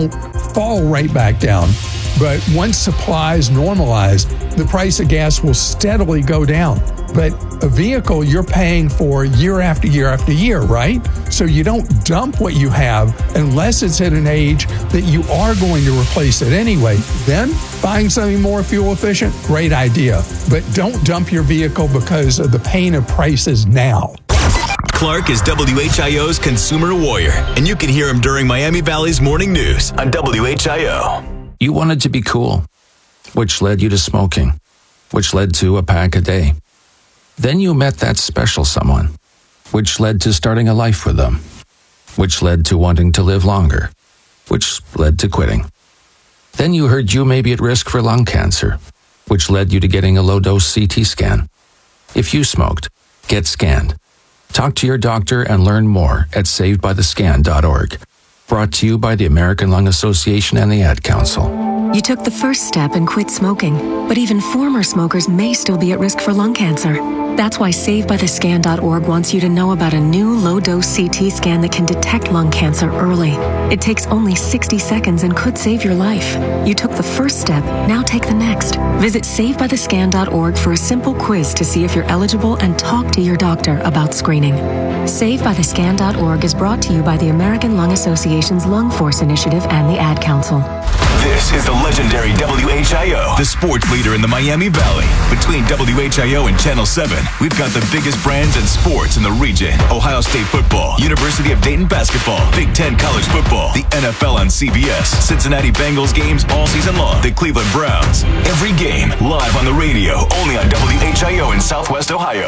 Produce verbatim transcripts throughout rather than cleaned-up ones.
won't fall right back down. But once supplies normalize, the price of gas will steadily go down. But a vehicle you're paying for year after year after year, right? So you don't dump what you have unless it's at an age that you are going to replace it anyway. Then buying something more fuel efficient, great idea. But don't dump your vehicle because of the pain of prices now. Clark is W H I O's consumer warrior, and you can hear him during Miami Valley's morning news on W H I O. You wanted to be cool, which led you to smoking, which led to a pack a day. Then you met that special someone, which led to starting a life with them, which led to wanting to live longer, which led to quitting. Then you heard you may be at risk for lung cancer, which led you to getting a low-dose C T scan. If you smoked, get scanned. Talk to your doctor and learn more at saved by the scan dot org. Brought to you by the American Lung Association and the Ad Council. You took the first step and quit smoking, but even former smokers may still be at risk for lung cancer. That's why saved by the scan dot org wants you to know about a new low-dose C T scan that can detect lung cancer early. It takes only sixty seconds and could save your life. You took the first step, now take the next. Visit saved by the scan dot org for a simple quiz to see if you're eligible and talk to your doctor about screening. saved by the scan dot org is brought to you by the American Lung Association's Lung Force Initiative and the Ad Council. This is the legendary W H I O, the sports leader in the Miami Valley. Between W H I O and Channel seven, we've got the biggest brands in sports in the region. Ohio State football, University of Dayton basketball, Big Ten college football, the N F L on C B S, Cincinnati Bengals games all season long, the Cleveland Browns. Every game live on the radio, only on W H I O in Southwest Ohio.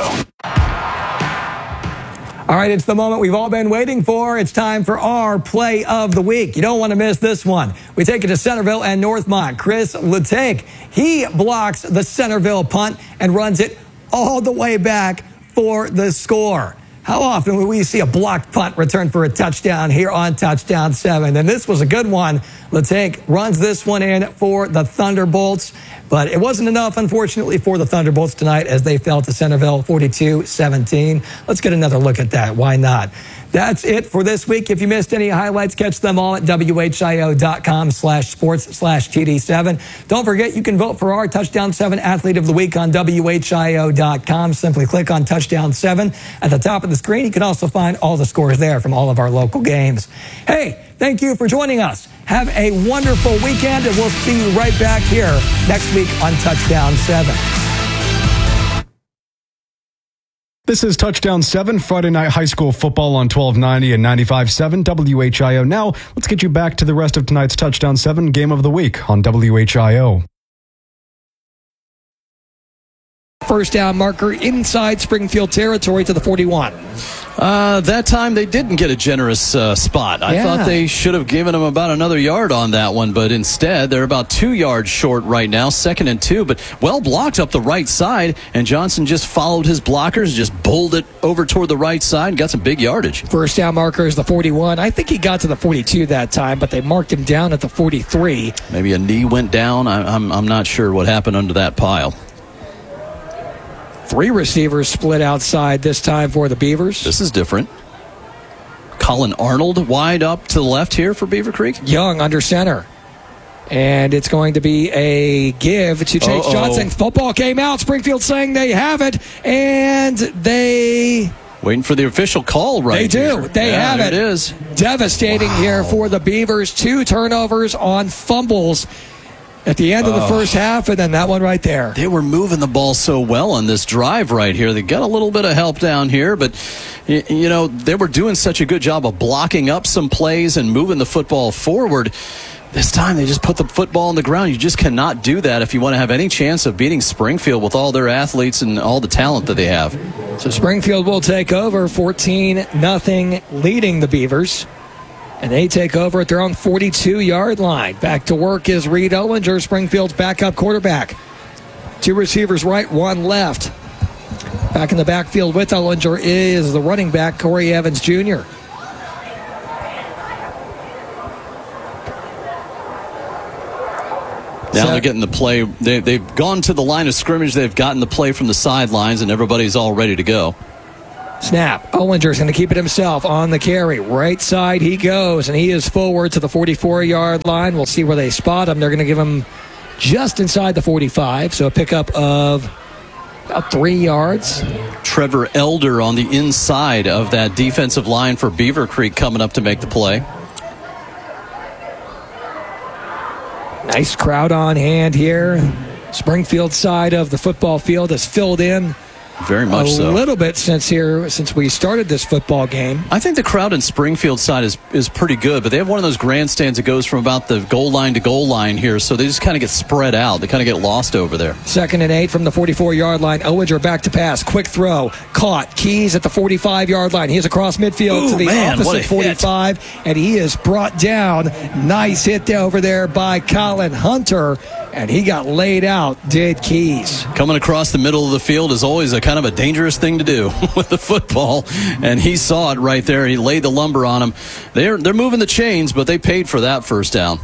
All right, it's the moment we've all been waiting for. It's time for our play of the week. You don't want to miss this one. We take it to Centerville and Northmont. Chris Letank, he blocks the Centerville punt and runs it all the way back for the score. How often will we see a blocked punt return for a touchdown here on Touchdown seven? And this was a good one. Letank runs this one in for the Thunderbolts, but it wasn't enough, unfortunately, for the Thunderbolts tonight as they fell to Centerville forty-two seventeen. Let's get another look at that. Why not? That's it for this week. If you missed any highlights, catch them all at W H I O dot com slash sports slash T D seven. Don't forget, you can vote for our Touchdown seven Athlete of the Week on W H I O dot com. Simply click on Touchdown seven at the top of the screen. You can also find all the scores there from all of our local games. Hey, thank you for joining us. Have a wonderful weekend, and we'll see you right back here next week on Touchdown seven. This is Touchdown seven, Friday Night High School Football on twelve ninety and ninety-five point seven W H I O. Now, let's get you back to the rest of tonight's Touchdown seven Game of the Week on W H I O. First down marker inside Springfield territory to the forty-one. Uh, that time they didn't get a generous uh, spot. I yeah. thought they should have given them about another yard on that one, but instead they're about two yards short right now, second and two, but well blocked up the right side, and Johnson just followed his blockers, just bowled it over toward the right side and got some big yardage. First down marker is the forty-one. I think he got to the forty-two that time, but they marked him down at the forty-three. Maybe a knee went down. I, I'm, I'm not sure what happened under that pile. Three receivers split outside this time for the Beavers. This is different. Colin Arnold wide up to the left here for Beaver Creek. Young under center. And it's going to be a give to Chase Uh-oh. Johnson. Football came out. Springfield saying they have it. And they... Waiting for the official call right They do. here. They yeah, have it. it is. Devastating wow. here for the Beavers. Two turnovers on fumbles at the end of the oh. first half, and then that one right there. They were moving the ball so well on this drive right here. They got a little bit of help down here, but, you know, they were doing such a good job of blocking up some plays and moving the football forward. This time they just put the football on the ground. You just cannot do that if you want to have any chance of beating Springfield with all their athletes and all the talent that they have. So Springfield will take over fourteen nothing, leading the Beavers. And they take over at their own forty-two-yard line. Back to work is Reed Owlinger, Springfield's backup quarterback. Two receivers right, one left. Back in the backfield with Owlinger is the running back, Corey Evans Junior Now they're getting the play. They, they've gone to the line of scrimmage. They've gotten the play from the sidelines, and everybody's all ready to go. Snap. Ollinger's going to keep it himself on the carry. Right side he goes, and he is forward to the forty-four-yard line. We'll see where they spot him. They're going to give him just inside the forty-five, so a pickup of about three yards. Trevor Elder on the inside of that defensive line for Beaver Creek coming up to make the play. Nice crowd on hand here. Springfield side of the football field is filled in. Very much a so. A little bit since here, since we started this football game. I think the crowd in Springfield side is, is pretty good, but they have one of those grandstands that goes from about the goal line to goal line here, so they just kind of get spread out. They kind of get lost over there. Second and eight from the forty-four-yard line. Ollinger back to pass. Quick throw. Caught. Keys at the forty-five-yard line. He is across midfield Ooh, to the man, opposite forty-five, hit. And he is brought down. Nice hit over there by Colin Hunter. And he got laid out, did Keys. Coming across the middle of the field is always a kind of a dangerous thing to do with the football, and he saw it right there. He laid the lumber on him. They're they're moving the chains, but they paid for that first down.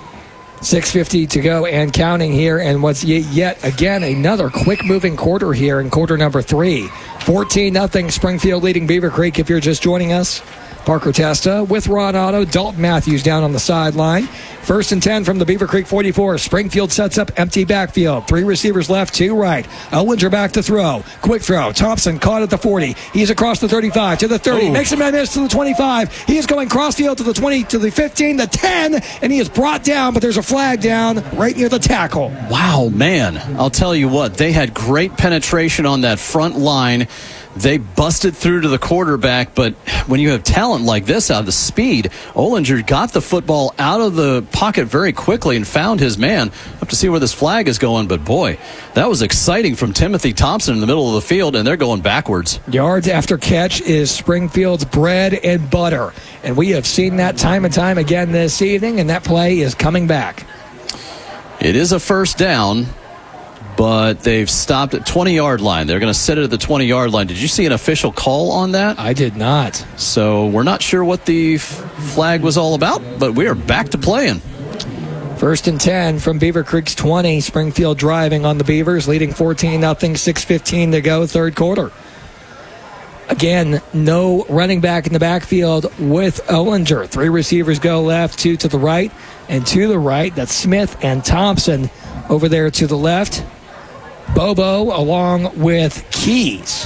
six fifty to go and counting here, and what's yet again another quick-moving quarter here in quarter number three. fourteen nothing Springfield leading Beaver Creek if you're just joining us. Parker Testa with Ron Otto. Dalton Matthews down on the sideline. First and ten from the Beaver Creek forty-four. Springfield sets up empty backfield. Three receivers left, two right. Ollinger back to throw. Quick throw. Thompson caught at the forty. He's across the thirty-five to the thirty. Ooh. Makes a miss to the twenty-five. He is going crossfield to the twenty, to the fifteen, the ten, and he is brought down, but there's a flag down right near the tackle. Wow, man. I'll tell you what. They had great penetration on that front line. They busted through to the quarterback, but when you have talent like this out of the speed, Ollinger got the football out of the pocket very quickly and found his man. Up to see where this flag is going, but boy, that was exciting from Timothy Thompson in the middle of the field, and they're going backwards. Yards after catch is Springfield's bread and butter, and we have seen that time and time again this evening, and that play is coming back. It is a first down, but they've stopped at twenty-yard line. They're going to set it at the twenty-yard line. Did you see an official call on that? I did not. So we're not sure what the f- flag was all about, but we are back to playing. First and ten from Beaver Creek's twenty. Springfield driving on the Beavers, leading fourteen nothing, six fifteen to go, third quarter. Again, no running back in the backfield with Ollinger. Three receivers go left, two to the right, and to the right, that's Smith and Thompson over there to the left. Bobo along with Keys.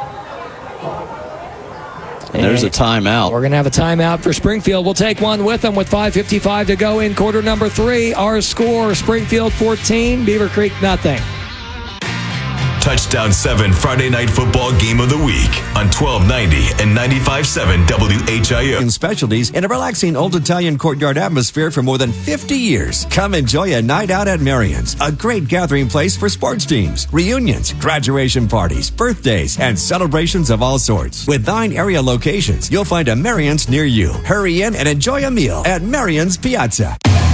And there's a timeout. We're going to have a timeout for Springfield. We'll take one with them with five fifty-five to go in quarter number three. Our score, Springfield fourteen, Beaver Creek nothing. Touchdown seven Friday Night Football Game of the Week on twelve ninety and ninety-five point seven W H I O. In specialties in a relaxing old Italian courtyard atmosphere for more than fifty years. Come enjoy a night out at Marion's, a great gathering place for sports teams, reunions, graduation parties, birthdays, and celebrations of all sorts. With nine area locations, you'll find a Marion's near you. Hurry in and enjoy a meal at Marion's Piazza.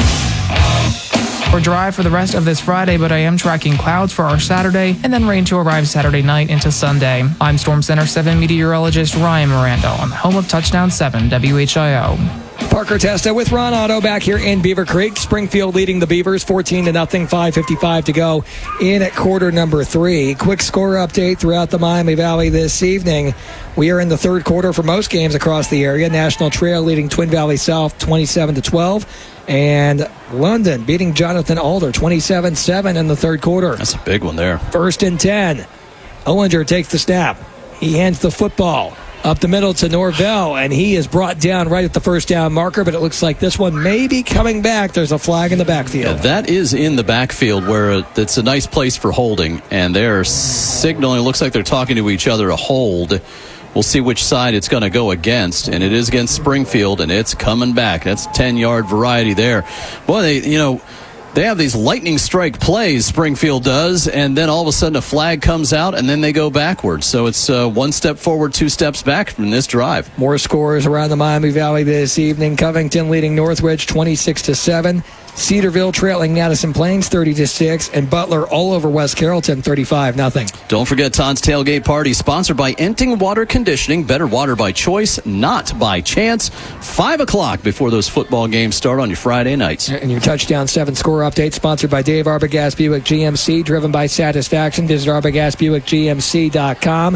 Or drive for the rest of this Friday, but I am tracking clouds for our Saturday and then rain to arrive Saturday night into Sunday. I'm Storm Center seven meteorologist Ryan Miranda on the home of Touchdown seven W H I O. Parker Testa with Ron Otto back here in Beaver Creek. Springfield leading the Beavers fourteen to nothing, five fifty-five to go in at quarter number three. Quick score update throughout the Miami Valley this evening. We are in the third quarter for most games across the area. National Trail leading Twin Valley South twenty-seven to twelve. And London beating Jonathan Alder twenty-seven seven in the third quarter. That's a big one there. First and ten. Ollinger takes the snap. He hands the football up the middle to Norvell, and he is brought down right at the first down marker, but it looks like this one may be coming back. There's a flag in the backfield. Yeah, that is in the backfield where it's a nice place for holding, and they're signaling, it looks like they're talking to each other, a hold. We'll see which side it's going to go against, and it is against Springfield, and it's coming back. That's ten-yard variety there. Boy, they, you know, they have these lightning strike plays, Springfield does, and then all of a sudden a flag comes out, and then they go backwards. So it's uh, one step forward, two steps back from this drive. More scores around the Miami Valley this evening. Covington leading Northridge twenty-six to seven. Cedarville trailing Madison Plains thirty to six, and Butler all over West Carrollton thirty-five nothing. Don't forget Todd's Tailgate Party, sponsored by Enting Water Conditioning. Better water by choice, not by chance. Five o'clock before those football games start on your Friday nights. And your Touchdown seven score update sponsored by Dave Arbogast Buick G M C, driven by satisfaction. Visit arbogast buick g m c dot com.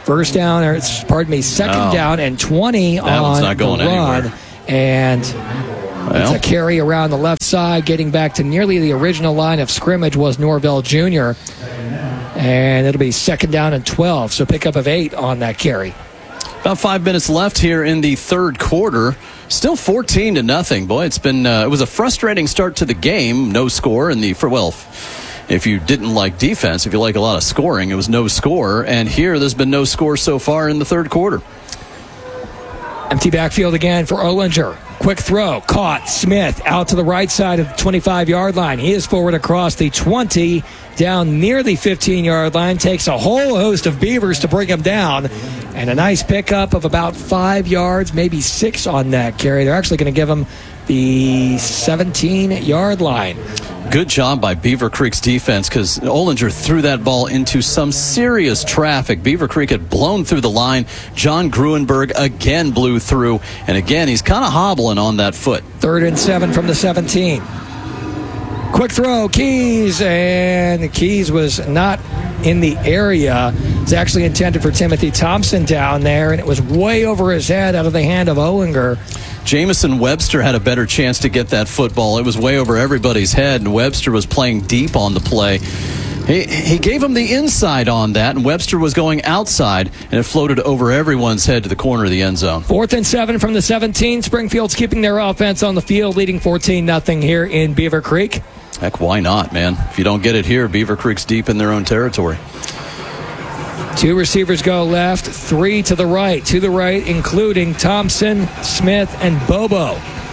First down, or it's, pardon me, second Oh. down and twenty That one's on not going the run. anywhere. And Well. it's a carry around the left side, getting back to nearly the original line of scrimmage was Norvell Junior And it'll be second down and twelve, so pickup of eight on that carry. About five minutes left here in the third quarter. Still fourteen to nothing. Boy, it's been uh, it was a frustrating start to the game. No score in the for well. If you didn't like defense, if you like a lot of scoring, it was no score. And here, there's been no score so far in the third quarter. Empty backfield again for Ollinger. Quick throw, caught. Smith out to the right side of the twenty-five-yard line. He is forward across the twenty, down near the fifteen-yard line. Takes a whole host of Beavers to bring him down. And a nice pickup of about five yards, maybe six on that carry. They're actually going to give him the seventeen-yard line. Good job by Beaver Creek's defense, because Ollinger threw that ball into some serious traffic. Beaver Creek had blown through the line. John Gruenberg again blew through, and again, he's kind of hobbling on that foot. Third and seven from the seventeen. Quick throw, Keys, and Keys was not in the area. It's actually intended for Timothy Thompson down there, and it was way over his head out of the hand of Ollinger. Jamison Webster had a better chance to get that football. It was way over everybody's head, and Webster was playing deep on the play. He, he gave him the inside on that, and Webster was going outside, and it floated over everyone's head to the corner of the end zone. Fourth and seven from the seventeen. Springfield's keeping their offense on the field, leading fourteen nothing here in Beaver Creek. Heck, why not, man? If you don't get it here, Beaver Creek's deep in their own territory. Two receivers go left, three to the right. To the right, including Thompson, Smith, and Bobo.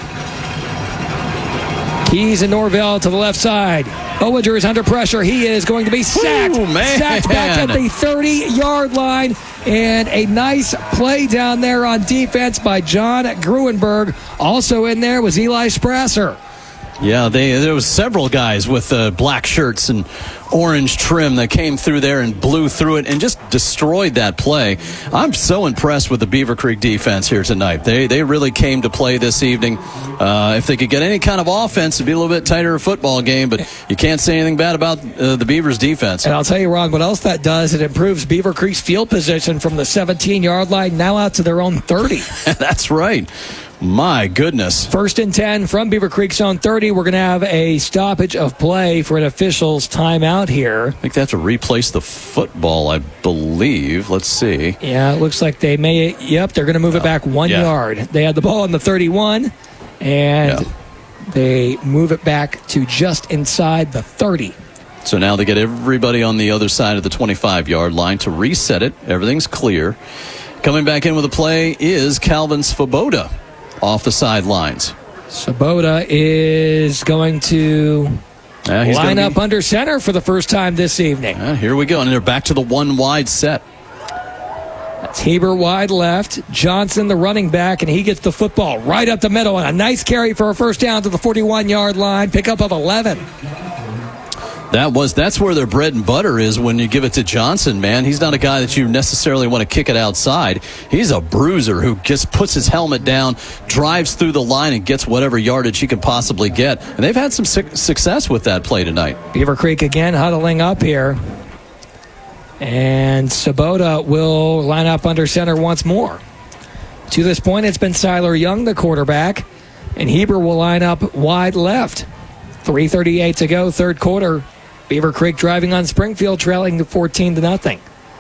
Keys and Norvell to the left side. Ollinger is under pressure. He is going to be sacked. Ooh, man. Sacked back at the thirty-yard line. And a nice play down there on defense by John Gruenberg. Also in there was Eli Sprasser. Yeah, they, there was several guys with uh, black shirts and orange trim that came through there and blew through it and just destroyed that play. I'm so impressed with the Beaver Creek defense here tonight. They they really came to play this evening. Uh, if they could get any kind of offense, it'd be a little bit tighter football game, but you can't say anything bad about uh, the Beavers' defense. And I'll tell you, Ron, what else that does, it improves Beaver Creek's field position from the seventeen-yard line now out to their own thirty. That's right. My goodness. First and ten from Beaver Creek's own thirty. We're going to have a stoppage of play for an official's timeout here. I think they have to replace the football, I believe. Let's see. Yeah, it looks like they may. Yep, they're going to move it back one yeah. yard. They had the ball on the thirty-one, and Yeah. they move it back to just inside the thirty. So now they get everybody on the other side of the twenty-five-yard line to reset it. Everything's clear. Coming back in with a play is Calvin Svoboda off the sidelines. Svoboda is going to Yeah, he's line gonna up be- under center for the first time this evening. Yeah, here we go, and they're back to the one wide set. That's Heber wide left. Johnson, the running back, and he gets the football right up the middle. And a nice carry for a first down to the forty-one-yard line. Pickup of eleven. That was that's where their bread and butter is when you give it to Johnson, man. He's not a guy that you necessarily want to kick it outside. He's a bruiser who just puts his helmet down, drives through the line, and gets whatever yardage he can possibly get. And they've had some su- success with that play tonight. Beaver Creek again huddling up here. And Svoboda will line up under center once more. To this point, it's been Siler Young, the quarterback, and Heber will line up wide left. three thirty-eight to go, third quarter. Beaver Creek driving on Springfield, trailing to fourteen to nothing.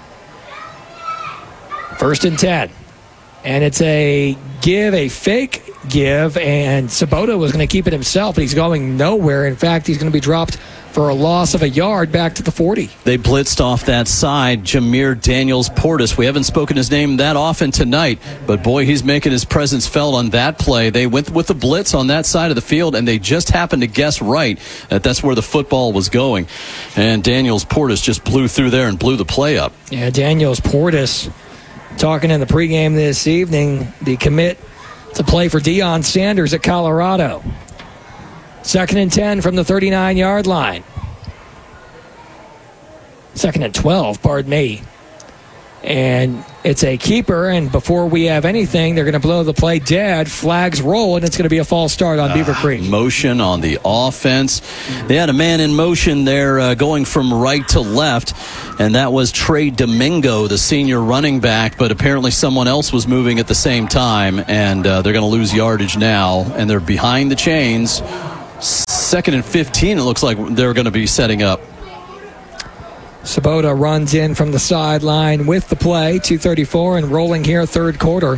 First and ten. And it's a give, a fake give, and Svoboda was going to keep it himself, but he's going nowhere. In fact, he's going to be dropped for a loss of a yard back to the forty. They blitzed off that side Jameer Daniels Portis. We haven't spoken his name that often tonight, but boy, he's making his presence felt on that play. They went with the blitz on that side of the field, and they just happened to guess right that that's where the football was going. And Daniels Portis just blew through there and blew the play up. Yeah, Daniels Portis talking in the pregame this evening, the commit to play for Deion Sanders at Colorado. Second and ten from the thirty-nine-yard line. Second and twelve, pardon me. And it's a keeper, and before we have anything, they're going to blow the play dead. Flags roll, and it's going to be a false start on uh, Beaver Creek. Motion on the offense. They had a man in motion there uh, going from right to left, and that was Trey Domingo, the senior running back, but apparently someone else was moving at the same time, and uh, they're going to lose yardage now, and they're behind the chains. Second and fifteen, it looks like they're going to be setting up. Sabota runs in from the sideline with the play, two thirty-four, and rolling here, third quarter.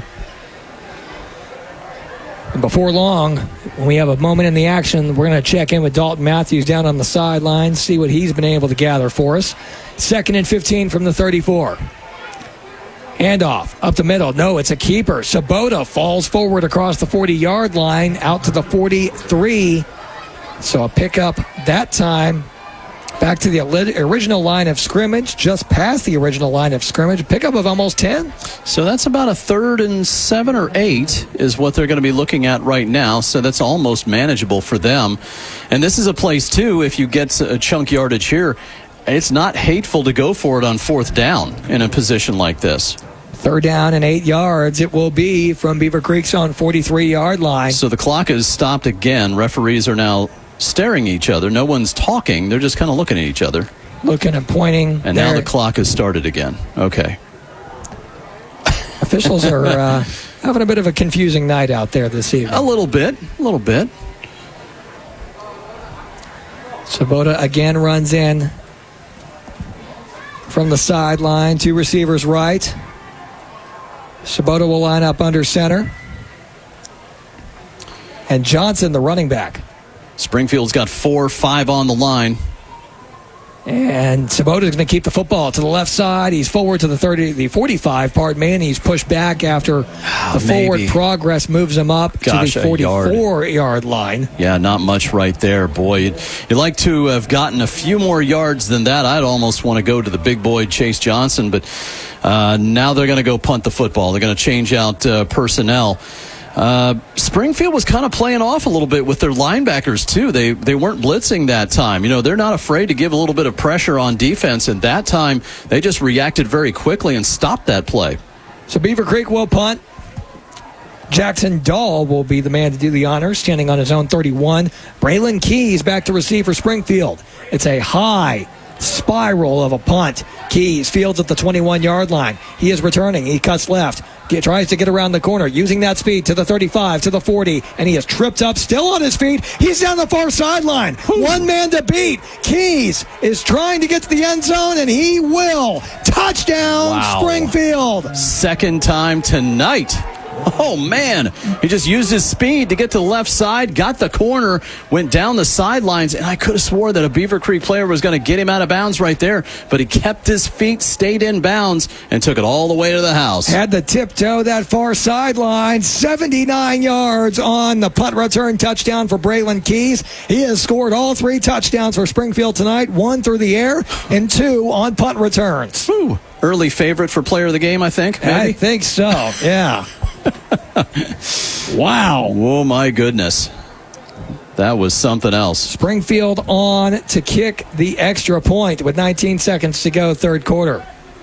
And before long, when we have a moment in the action, we're going to check in with Dalton Matthews down on the sideline, see what he's been able to gather for us. Second and fifteen from the thirty-four. Handoff up the middle. No, it's a keeper. Sabota falls forward across the forty-yard line out to the forty-three. So a pickup that time. Back to the original line of scrimmage, just past the original line of scrimmage. Pickup of almost ten. So that's about a third and seven or eight is what they're going to be looking at right now. So that's almost manageable for them. And this is a place, too, if you get a chunk yardage here, it's not hateful to go for it on fourth down in a position like this. Third down and eight yards it will be from Beaver Creek's own forty-three-yard line. So the clock is stopped again. Referees are now staring at each other. No one's talking. They're just kind of looking at each other. Looking and pointing. And now the clock has started again. Okay. Officials are uh, having a bit of a confusing night out there this evening. A little bit. A little bit. Sabota again runs in from the sideline. Two receivers right. Sabota will line up under center. And Johnson, the running back. Springfield's got four, five on the line. And Sabota is going to keep the football to the left side. He's forward to the thirty, the forty-five, pardon me, and he's pushed back after oh, the forward maybe. progress moves him up Gosh, to the forty-four-yard line. Yeah, not much right there, boy. You'd, you'd like to have gotten a few more yards than that. I'd almost want to go to the big boy, Chase Johnson, but uh, now they're going to go punt the football. They're going to change out uh, personnel. Uh, Springfield was kind of playing off a little bit with their linebackers, too. They they weren't blitzing that time. You know, they're not afraid to give a little bit of pressure on defense, and that time they just reacted very quickly and stopped that play. So Beaver Creek will punt. Jackson Dahl will be the man to do the honors, standing on his own thirty-one. Braylon Keys back to receive for Springfield. It's a high spiral of a punt. Keys fields at the twenty-one-yard line. He is returning. He cuts left. He tries to get around the corner, using that speed to the thirty-five, to the forty, and he is tripped up, still on his feet. He's down the far sideline. One man to beat. Keys is trying to get to the end zone, and he will. Touchdown, wow. Springfield. Second time tonight. Oh, man. He just used his speed to get to the left side, got the corner, went down the sidelines, and I could have swore that a Beaver Creek player was going to get him out of bounds right there, but he kept his feet, stayed in bounds, and took it all the way to the house. Had to tiptoe that far sideline. seventy-nine yards on the punt return touchdown for Braylon Keys. He has scored all three touchdowns for Springfield tonight, one through the air and two on punt returns. Ooh, early favorite for player of the game, I think. Maybe? I think so, yeah. Wow. Oh, my goodness. That was something else. Springfield on to kick the extra point with nineteen seconds to go, third quarter.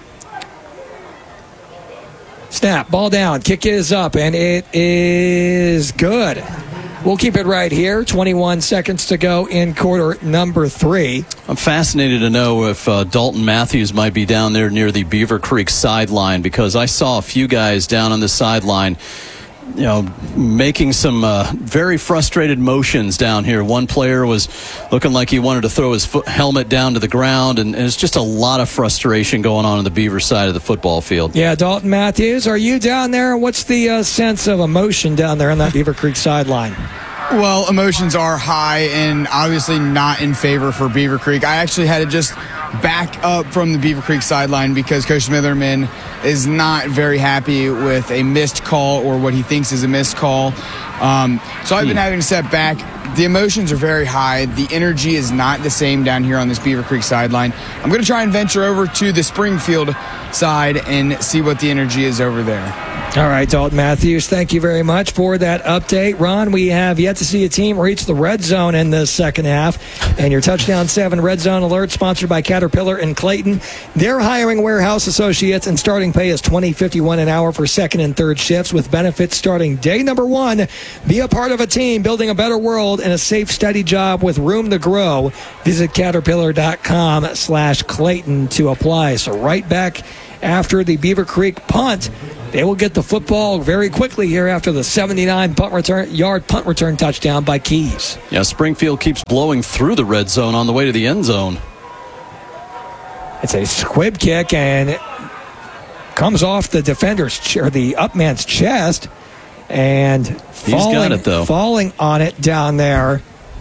Snap, ball down, kick is up, and it is good. We'll keep it right here. twenty-one seconds to go in quarter number three. I'm fascinated to know if uh, Dalton Matthews might be down there near the Beaver Creek sideline, because I saw a few guys down on the sideline, you know, making some uh, very frustrated motions down here. One player was looking like he wanted to throw his foot helmet down to the ground, and there's just a lot of frustration going on on the Beaver side of the football field. Yeah, Dalton Matthews, are you down there? What's the uh, sense of emotion down there on that Beaver Creek sideline? Well, emotions are high and obviously not in favor for Beaver Creek. I actually had to just back up from the Beaver Creek sideline because Coach Smitherman is not very happy with a missed call or what he thinks is a missed call. Um, so I've been having to step back. The emotions are very high. The energy is not the same down here on this Beaver Creek sideline. I'm going to try and venture over to the Springfield side and see what the energy is over there. All right, Dalton Matthews, thank you very much for that update. Ron, we have yet to see a team reach the red zone in this second half. And your Touchdown seven Red Zone Alert, sponsored by Caterpillar in Clayton. They're hiring warehouse associates, and starting pay is twenty dollars and fifty-one cents an hour for second and third shifts with benefits starting day number one. Be a part of a team building a better world and a safe, steady job with room to grow. Visit caterpillar.com slash Clayton to apply. So right back after the Beaver Creek punt, they will get the football very quickly here after the seventy-nine punt return, yard punt return touchdown by Keys. Yeah, Springfield keeps blowing through the red zone on the way to the end zone. It's a squib kick, and it comes off the defender's ch- or the up man's chest, and falling, He's got it, though. falling on it down there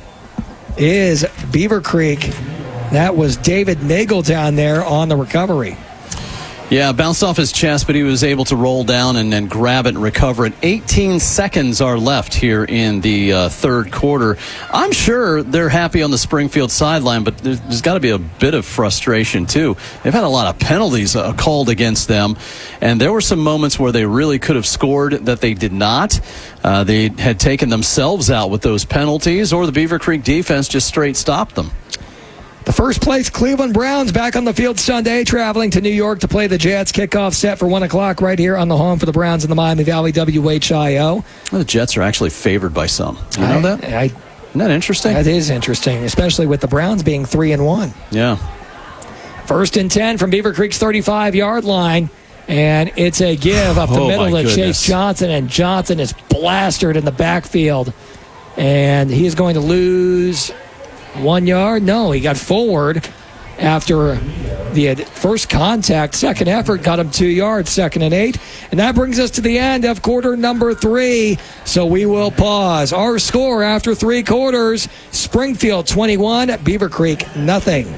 is Beaver Creek. That was David Nagel down there on the recovery. Yeah, bounced off his chest, but he was able to roll down and then grab it and recover it. eighteen seconds are left here in the uh, third quarter. I'm sure they're happy on the Springfield sideline, but there's, there's got to be a bit of frustration, too. They've had a lot of penalties uh, called against them, and there were some moments where they really could have scored that they did not. Uh, they had taken themselves out with those penalties, or the Beaver Creek defense just straight stopped them. The first place Cleveland Browns back on the field Sunday, traveling to New York to play the Jets. Kickoff set for one o'clock right here on the home for the Browns in the Miami Valley W H I O. Well, the Jets are actually favored by some. You know I, that? I, Isn't that interesting? That is interesting, especially with the Browns being three and one. Yeah. First and ten from Beaver Creek's thirty-five-yard line. And it's a give up the Oh, middle my to Chase goodness. Johnson, and Johnson is blastered in the backfield. And he is going to lose one yard. No, he got forward after the first contact. Second effort got him two yards, second and eight. And that brings us to the end of quarter number three. So we will pause. Our score after three quarters, Springfield twenty-one, Beaver Creek nothing.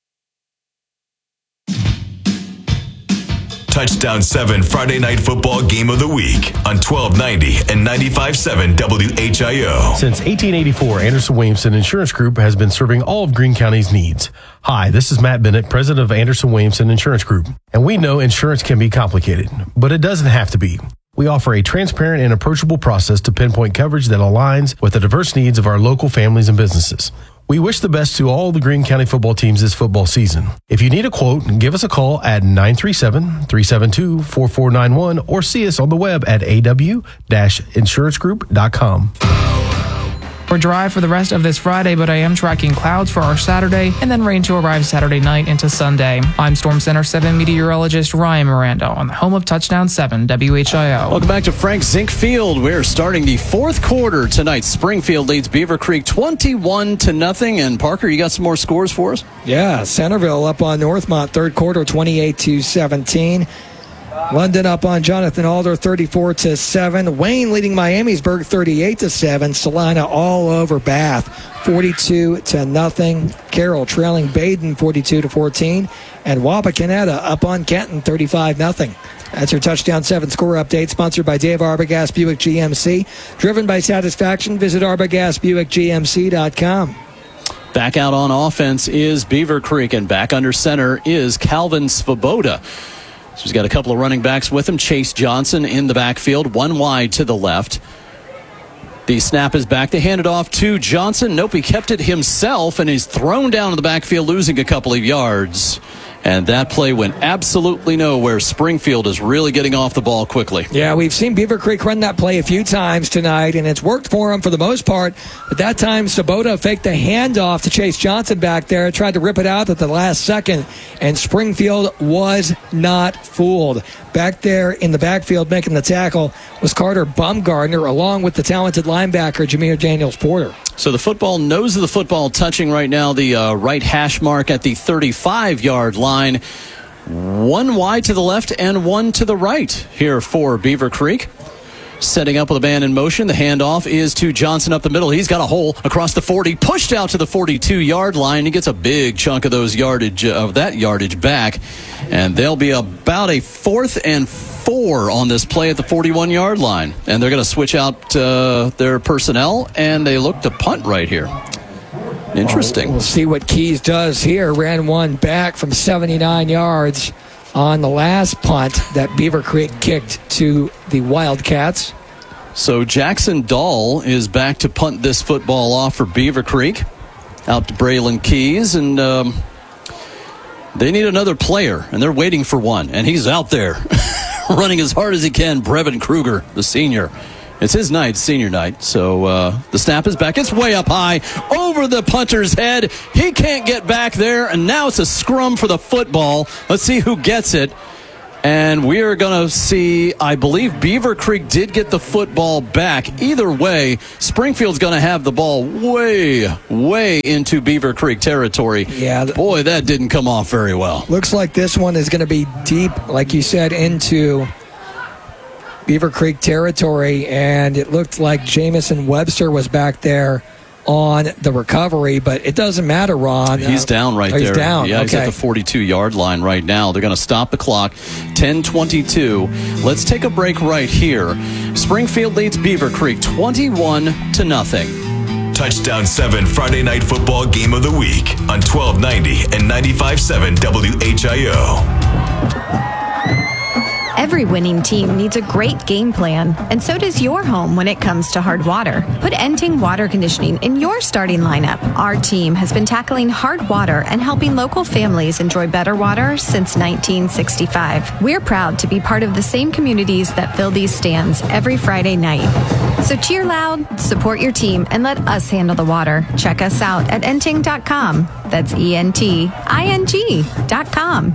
Touchdown seven Friday Night Football Game of the Week on twelve ninety and ninety-five point seven W H I O. Since eighteen eighty-four, Anderson Williamson Insurance Group has been serving all of Greene County's needs. Hi, this is Matt Bennett, president of Anderson Williamson Insurance Group. And we know insurance can be complicated, but it doesn't have to be. We offer a transparent and approachable process to pinpoint coverage that aligns with the diverse needs of our local families and businesses. We wish the best to all the Greene County football teams this football season. If you need a quote, give us a call at nine three seven, three seven two, four four nine one or see us on the web at a w dash insurance group dot com. We're dry for the rest of this Friday, but I am tracking clouds for our Saturday and then rain to arrive Saturday night into Sunday. I'm Storm Center seven meteorologist Ryan Miranda on the home of Touchdown seven W H I O. Welcome back to Frank Zink Field. We're starting the fourth quarter tonight. Springfield leads Beaver Creek twenty-one to nothing. And Parker, you got some more scores for us? Yeah, Centerville up on Northmont, third quarter, twenty-eight to seventeen. London up on Jonathan Alder, thirty-four to seven. Wayne leading Miamisburg, thirty-eight to seven. Salina all over Bath, forty-two to nothing. Carroll trailing Baden, forty-two to fourteen. And Wapakoneta up on Kenton, thirty-five nothing. That's your Touchdown seven score update, sponsored by Dave Arbogast Buick G M C. Driven by satisfaction, visit arbogast buick g m c dot com. Back out on offense is Beaver Creek, and back under center is Calvin Svoboda. So he's got a couple of running backs with him. Chase Johnson in the backfield, one wide to the left. The snap is back. They hand it off to Johnson. Nope, he kept it himself, and he's thrown down in the backfield, losing a couple of yards. And that play went absolutely nowhere. Springfield is really getting off the ball quickly. Yeah, we've seen Beaver Creek run that play a few times tonight, and it's worked for them for the most part. But that time, Svoboda faked the handoff to Chase Johnson back there, tried to rip it out at the last second, and Springfield was not fooled. Back there in the backfield making the tackle was Carter Bumgardner, along with the talented linebacker Jameer Daniels-Porter. So the football, nose of the football touching right now the uh, right hash mark at the thirty-five-yard line. One wide to the left and one to the right here for Beaver Creek. Setting up with a man in motion. The handoff is to Johnson up the middle. He's got a hole across the forty, pushed out to the forty-two-yard line. He gets a big chunk of those yardage uh, of that yardage back, and they'll be about a fourth and four on this play at the forty-one-yard line. And they're going to switch out uh, their personnel, and they look to punt right here. Interesting. We'll see what Keys does here. Ran one back from seventy-nine yards on the last punt that Beaver Creek kicked to the Wildcats. So Jackson Dahl is back to punt this football off for Beaver Creek. Out to Braylon Keys, and um, they need another player, and they're waiting for one, and he's out there running as hard as he can. Brevin Kruger, the senior. It's his night, senior night. So uh, the snap is back. It's way up high over the punter's head. He can't get back there, and now it's a scrum for the football. Let's see who gets it. And we are going to see, I believe Beaver Creek did get the football back. Either way, Springfield's going to have the ball way, way into Beaver Creek territory. Yeah. Th- Boy, that didn't come off very well. Looks like this one is going to be deep, like you said, into Beaver Creek territory. And it looked like Jamison Webster was back there on the recovery, but it doesn't matter, Ron. He's uh, down right oh, there. He's down. Yeah, okay. He's at the forty-two-yard line right now. They're going to stop the clock. ten twenty-two. Let's take a break right here. Springfield leads Beaver Creek twenty-one to nothing. Touchdown seven Friday Night Football Game of the Week on twelve ninety and ninety-five point seven W H I O. Every winning team needs a great game plan, and so does your home when it comes to hard water. Put Enting Water Conditioning in your starting lineup. Our team has been tackling hard water and helping local families enjoy better water since nineteen sixty-five. We're proud to be part of the same communities that fill these stands every Friday night. So cheer loud, support your team, and let us handle the water. Check us out at enting dot com. That's E N T I N G dot com.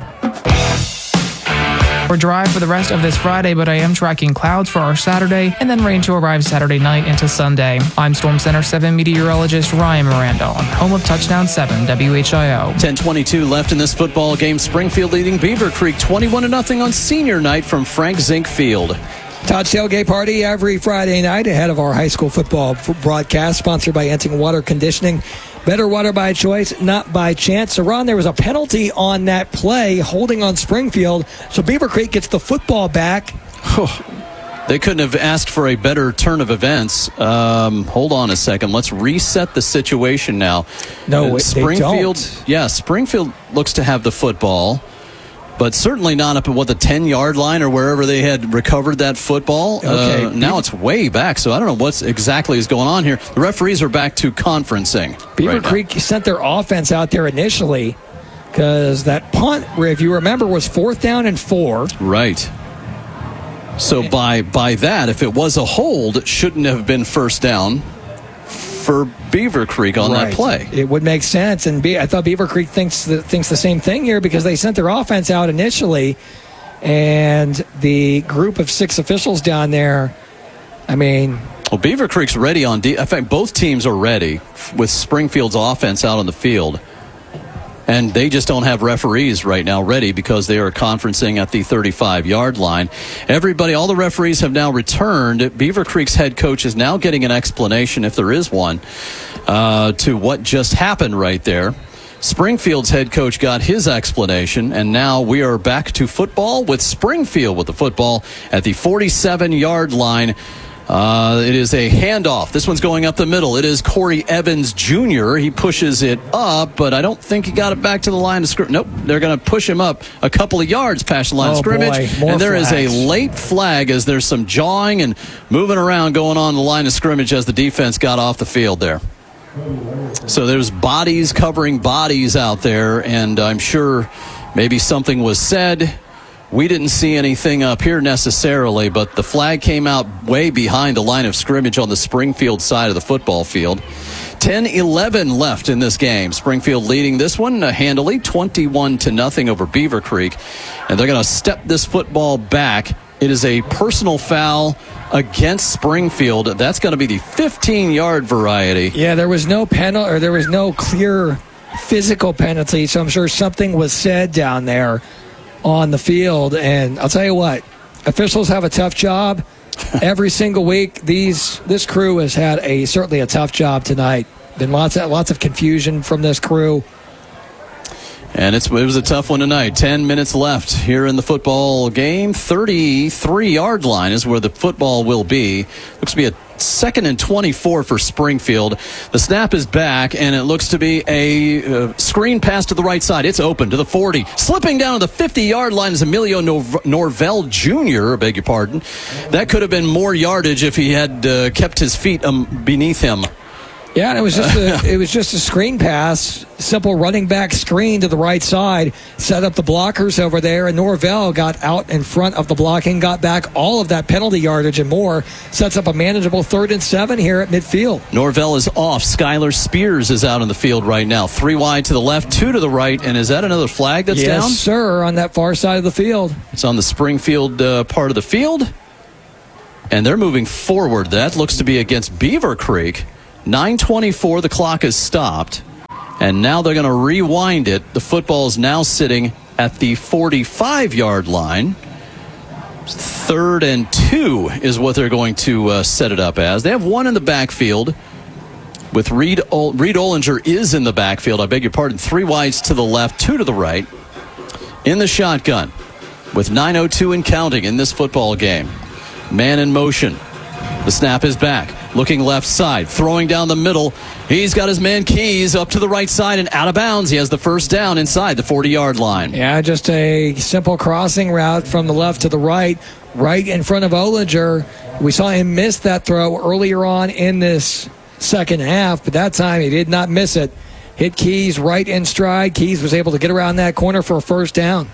We're dry for the rest of this Friday, but I am tracking clouds for our Saturday and then rain to arrive Saturday night into Sunday. I'm Storm Center seven meteorologist Ryan Miranda on home of Touchdown seven W H I O. ten twenty-two left in this football game. Springfield leading Beaver Creek twenty-one to nothing on senior night from Frank Zink Field. Todd's Tailgate Party every Friday night ahead of our high school football broadcast, sponsored by Enting Water Conditioning. Better water by choice, not by chance. So, Ron, there was a penalty on that play, holding on Springfield. So Beaver Creek gets the football back. They couldn't have asked for a better turn of events. Um, hold on a second. Let's reset the situation now. No, uh, Springfield, they don't. Yeah, Springfield looks to have the football, but certainly not up at, what, the ten-yard line or wherever they had recovered that football. Okay. Uh, now it's way back, so I don't know what's exactly is going on here. The referees are back to conferencing. Beaver right Creek now. sent their offense out there initially because that punt, where if you remember, was fourth down and four. Right. So by by that, if it was a hold, it shouldn't have been first down for Beaver Creek on Right. that play. It would make sense, and Be- I thought Beaver Creek thinks the, thinks the same thing here because they sent their offense out initially, and the group of six officials down there, I mean... Well, Beaver Creek's ready on de- in fact, both teams are ready with Springfield's offense out on the field. And they just don't have referees right now ready because they are conferencing at the thirty-five-yard line. Everybody, all the referees have now returned. Beaver Creek's head coach is now getting an explanation, if there is one, uh, to what just happened right there. Springfield's head coach got his explanation, and now we are back to football with Springfield with the football at the forty-seven-yard line. Uh, it is a handoff. This one's going up the middle. It is Corey Evans Junior He pushes it up, but I don't think he got it back to the line of scrimmage. Nope, they're going to push him up a couple of yards past the line oh, of scrimmage. Boy. More and there flags. is a late flag as there's some jawing and moving around going on the line of scrimmage as the defense got off the field there. So there's bodies covering bodies out there, and I'm sure maybe something was said. We didn't see anything up here necessarily, but the flag came out way behind the line of scrimmage on the Springfield side of the football field. ten eleven left in this game. Springfield leading this one uh, handily, twenty-one to nothing over Beaver Creek. And they're going to step this football back. It is a personal foul against Springfield. That's going to be the fifteen-yard variety. Yeah, there was no penalty, or there was no clear physical penalty, so I'm sure something was said down there on the field. And I'll tell you what, officials have a tough job every single week. These this crew has had a certainly a tough job tonight. Been lots of lots of confusion from this crew. And it's, it was a tough one tonight. Ten minutes left here in the football game. thirty-three-yard line is where the football will be. Looks to be a second and twenty-four for Springfield. The snap is back, and it looks to be a uh, screen pass to the right side. It's open to the forty. Slipping down to the fifty-yard line is Emilio Nor- Norvell Junior, I beg your pardon. That could have been more yardage if he had uh, kept his feet um, beneath him. Yeah, and it was just a, it was just a screen pass, simple running back screen to the right side, set up the blockers over there, and Norvell got out in front of the blocking, got back all of that penalty yardage and more, sets up a manageable third and seven here at midfield. Norvell is off. Skylar Spears is out on the field right now. Three wide to the left, two to the right, and is that another flag that's yes, down? Yes, sir, on that far side of the field. It's on the Springfield uh, part of the field, and they're moving forward. That looks to be against Beaver Creek. nine twenty-four, the clock is stopped, and now they're going to rewind it. The football is now sitting at the forty-five-yard line. Third and two is what they're going to uh, set it up as. They have one in the backfield with Reed, o- Reed Ollinger is in the backfield. I beg your pardon. Three wides to the left, two to the right. In the shotgun with nine oh two and counting in this football game. Man in motion. The snap is back. Looking left side, throwing down the middle. He's got his man Keys up to the right side and out of bounds. He has the first down inside the forty-yard line. Yeah, just a simple crossing route from the left to the right, right in front of Ollinger. We saw him miss that throw earlier on in this second half, but that time he did not miss it. Hit Keys right in stride. Keys was able to get around that corner for a first down.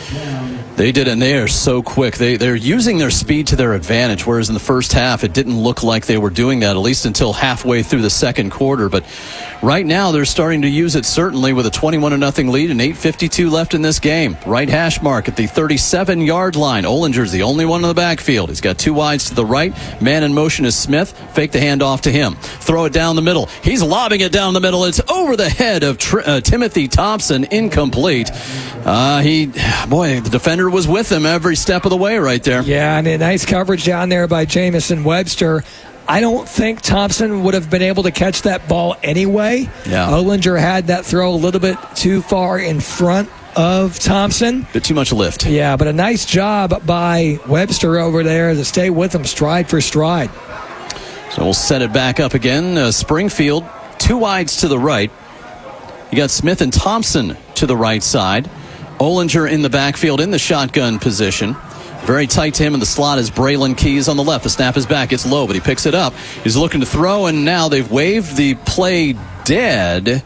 They did, and they are so quick. They, they're using their speed to their advantage, whereas in the first half, it didn't look like they were doing that, at least until halfway through the second quarter. But right now, they're starting to use it, certainly, with a twenty-one to nothing lead and eight fifty-two left in this game. Right hash mark at the thirty-seven-yard line. Ollinger's the only one in the backfield. He's got two wides to the right. Man in motion is Smith. Fake the handoff to him. Throw it down the middle. He's lobbing it down the middle. It's over the head of Tr- uh, Timothy Thompson. Incomplete. Uh, he, boy, the defender was with him every step of the way right there. Yeah, and a nice coverage down there by Jamison Webster. I don't think Thompson would have been able to catch that ball anyway. Yeah. Ollinger had that throw a little bit too far in front of Thompson. Bit too much lift. Yeah, but a nice job by Webster over there to stay with him stride for stride. So we'll set it back up again. Uh, Springfield, two wides to the right. You got Smith and Thompson to the right side. Ollinger in the backfield in the shotgun position. Very tight to him in the slot is Braylon Keys on the left. The snap is back. It's low, but he picks it up. He's looking to throw, and now they've waved the play dead.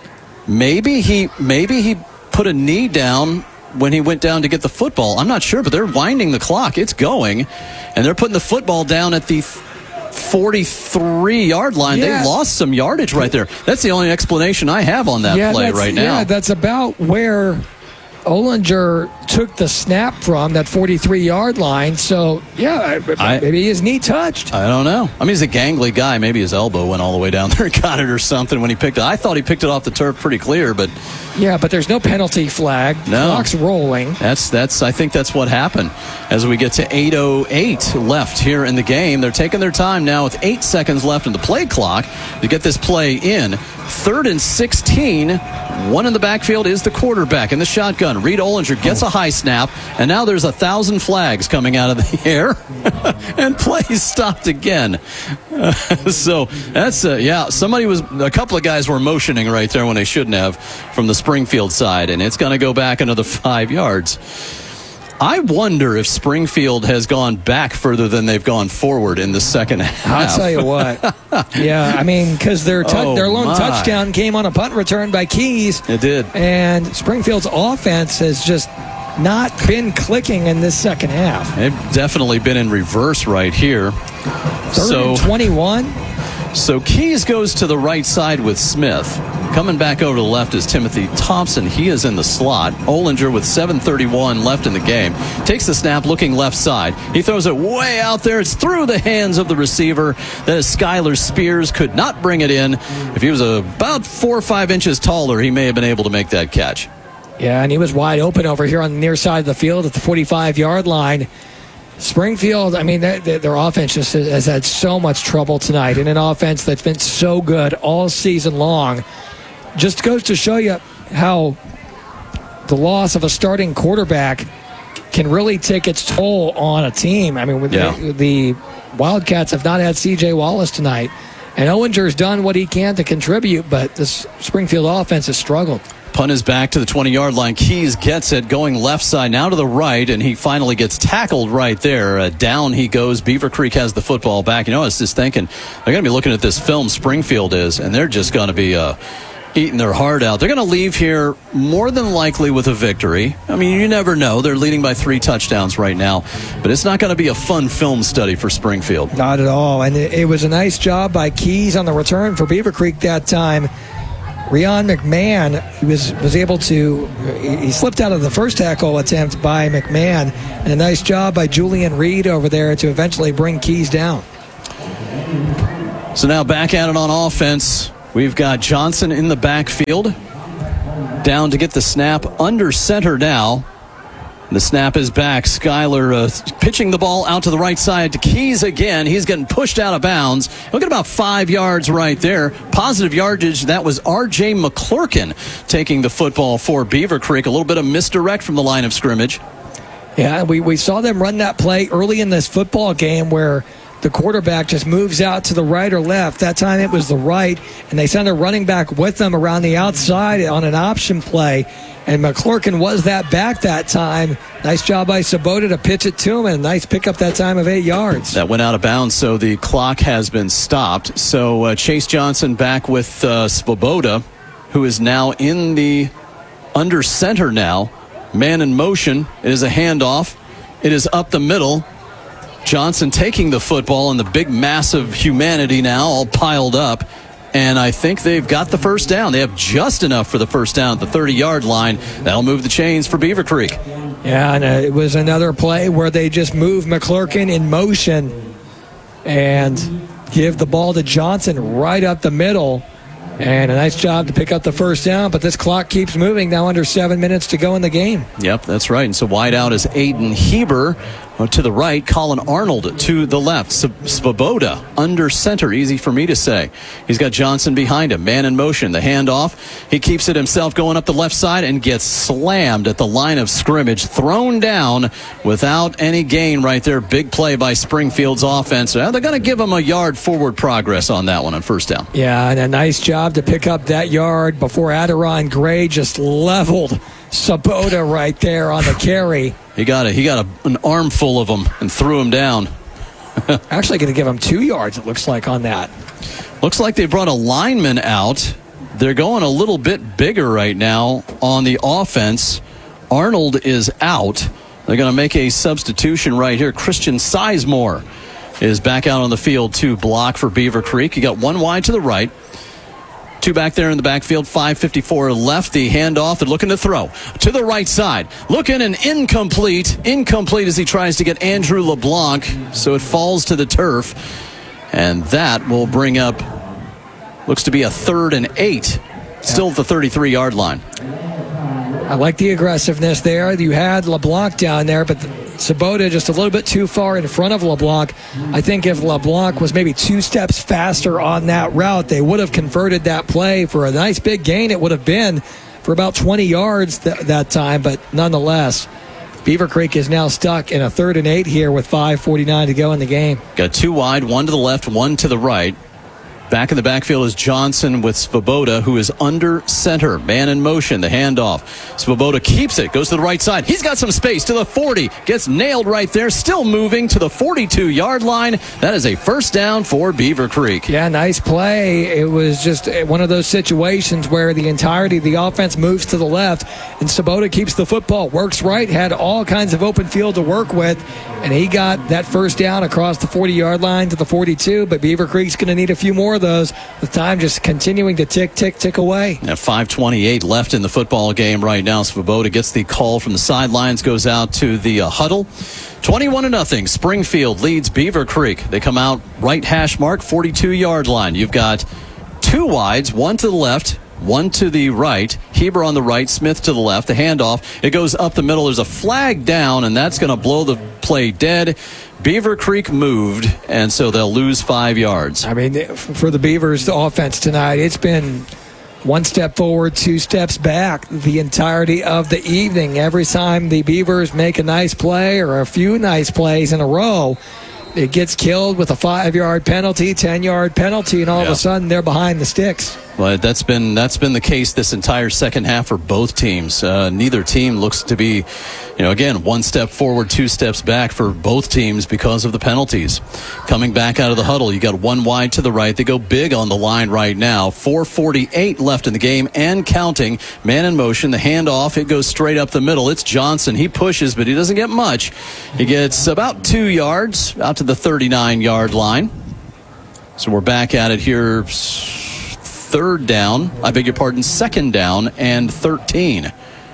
Maybe he maybe he put a knee down when he went down to get the football. I'm not sure, but they're winding the clock. It's going, and they're putting the football down at the forty-three-yard line. Yeah. They lost some yardage right there. That's the only explanation I have on that yeah, play right now. Yeah, that's about where Ollinger took the snap from, that forty-three-yard line. So, yeah, I, maybe his knee touched. I don't know. I mean, he's a gangly guy. Maybe his elbow went all the way down there and got it or something when he picked it. I thought he picked it off the turf pretty clear, but... Yeah, but there's no penalty flag. No. Clock's rolling. That's, that's, I think that's what happened. As we get to eight oh eight left here in the game, they're taking their time now with eight seconds left in the play clock to get this play in. Third and sixteen. One in the backfield is the quarterback in the shotgun. Reed Ollinger gets a high snap, and now there's a thousand flags coming out of the air, and play stopped again. Uh, so that's uh, yeah. Somebody was a couple of guys were motioning right there when they shouldn't have from the Springfield side, and it's going to go back another five yards. I wonder if Springfield has gone back further than they've gone forward in the second half. I'll tell you what. Yeah, I mean, because their, tu- oh, their lone my. touchdown came on a punt return by Keys. It did. And Springfield's offense has just not been clicking in this second half. They've definitely been in reverse right here. Third so, and twenty-one. So Keys goes to the right side with Smith. Coming back over to the left is Timothy Thompson. He is in the slot. Ollinger with seven thirty-one left in the game. Takes the snap looking left side. He throws it way out there. It's through the hands of the receiver. That is Skylar Spears. Could not bring it in. If he was about four or five inches taller, he may have been able to make that catch. Yeah, and he was wide open over here on the near side of the field at the forty-five-yard line. Springfield, I mean, their, their offense just has had so much trouble tonight, and an offense that's been so good all season long. Just goes to show you how the loss of a starting quarterback can really take its toll on a team. I mean, with yeah. the, the Wildcats have not had C J Wallace tonight. And Owinger's done what he can to contribute, but this Springfield offense has struggled. Punt is back to the twenty-yard line. Keys gets it, going left side, now to the right, and he finally gets tackled right there. Uh, down he goes. Beaver Creek has the football back. You know, I was just thinking, they're going to be looking at this film, Springfield is, and they're just going to be uh, eating their heart out. They're going to leave here more than likely with a victory. I mean, you never know. They're leading by three touchdowns right now, but it's not going to be a fun film study for Springfield. Not at all, and it, it was a nice job by Keys on the return for Beaver Creek that time. Rion McMahon he was, was able to, he slipped out of the first tackle attempt by McMahon, and a nice job by Julian Reed over there to eventually bring Keys down. So now back at it on offense. We've got Johnson in the backfield, down to get the snap under center now. The snap is back. Skyler uh, pitching the ball out to the right side to Keys again. He's getting pushed out of bounds. Look at about five yards right there. Positive yardage. That was R J McClurkin taking the football for Beaver Creek. A little bit of misdirect from the line of scrimmage. Yeah, we, we saw them run that play early in this football game where the quarterback just moves out to the right or left. That time it was the right, and they sent a running back with them around the outside on an option play. And McClurkin was that back that time. Nice job by Sabota to pitch it to him, and a nice pickup that time of eight yards. That went out of bounds, so the clock has been stopped. So uh, Chase Johnson back with uh, Svoboda, who is now in the under center now. Man in motion. It is a handoff. It is up the middle. Johnson taking the football, and the big mass of humanity now all piled up. And I think they've got the first down. They have just enough for the first down at the thirty-yard line. That'll move the chains for Beaver Creek. Yeah, and uh, it was another play where they just moved McClurkin in motion and give the ball to Johnson right up the middle. And a nice job to pick up the first down, but this clock keeps moving. Now under seven minutes to go in the game. Yep, that's right. And so wide out is Aiden Heber to the right, Colin Arnold to the left. Svoboda under center, easy for me to say. He's got Johnson behind him, man in motion. The handoff, he keeps it himself going up the left side and gets slammed at the line of scrimmage, thrown down without any gain right there. Big play by Springfield's offense. Now they're going to give him a yard forward progress on that one on first down. Yeah, and a nice job to pick up that yard before Adiron Gray just leveled Sabota right there on the carry. He got a, he got a, an armful of them and threw him down. Actually going to give him two yards, it looks like, on that. Looks like they brought a lineman out. They're going a little bit bigger right now on the offense. Arnold is out. They're going to make a substitution right here. Christian Sizemore is back out on the field to block for Beaver Creek. You got one wide to the right. Two back there in the backfield, five fifty-four left. The handoff, they're looking to throw to the right side. Looking and incomplete. Incomplete as he tries to get Andrew LeBlanc. So it falls to the turf. And that will bring up, looks to be a third and eight. Still at the thirty-three-yard line. I like the aggressiveness there. You had LeBlanc down there, but Sabota just a little bit too far in front of LeBlanc. I think if LeBlanc was maybe two steps faster on that route, they would have converted that play for a nice big gain. It would have been for about twenty yards th- that time, but nonetheless, Beaver Creek is now stuck in a third and eight here with five forty-nine to go in the game. Got two wide, one to the left, one to the right. Back in the backfield is Johnson with Svoboda, who is under center. Man in motion, the handoff. Svoboda keeps it, goes to the right side. He's got some space to the forty. Gets nailed right there, still moving to the forty-two-yard line. That is a first down for Beaver Creek. Yeah, nice play. It was just one of those situations where the entirety of the offense moves to the left, and Svoboda keeps the football, works right, had all kinds of open field to work with, and he got that first down across the forty-yard line to the forty-two, but Beaver Creek's going to need a few more of those, with time just continuing to tick, tick, tick away. At five twenty-eight left in the football game right now. Svoboda gets the call from the sidelines, goes out to the uh, huddle. twenty-one to nothing. Springfield leads Beaver Creek. They come out right hash mark, forty-two-yard line. You've got two wides, one to the left, one to the right. Heber on the right, Smith to the left. The handoff, it goes up the middle. There's a flag down, and that's going to blow the play dead. Beaver Creek moved, and so they'll lose five yards. I mean, for the Beavers, the offense tonight, it's been one step forward, two steps back the entirety of the evening. Every time the Beavers make a nice play or a few nice plays in a row, it gets killed with a five-yard penalty, ten-yard penalty, and all yeah. of a sudden they're behind the sticks. But that's been that's been the case this entire second half for both teams. Uh, neither team looks to be, you know, again, one step forward, two steps back for both teams because of the penalties. Coming back out of the huddle, you got one wide to the right. They go big on the line right now. four forty-eight left in the game and counting. Man in motion, the handoff, it goes straight up the middle. It's Johnson. He pushes, but he doesn't get much. He gets about two yards out to the thirty-nine-yard line. So we're back at it here. Third down, I beg your pardon, second down and thirteen.